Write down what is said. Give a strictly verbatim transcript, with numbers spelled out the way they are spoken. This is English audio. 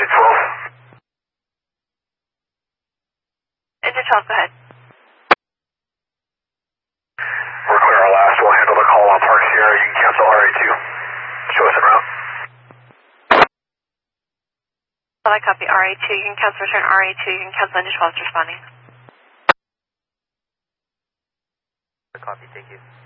Engine twelve. Engine twelve, go ahead. We're clear our last. We'll handle the call on Park Sierra. You can cancel R A two. Show us en route. Well, I copy R A two. You can cancel return R A two. You can cancel engine twelve is responding. Copy, thank you.